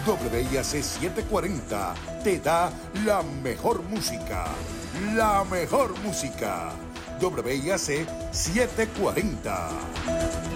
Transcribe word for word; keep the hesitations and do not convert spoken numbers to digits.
W I A C setecientos cuarenta te da la mejor música. La mejor música. W I A C setecientos cuarenta.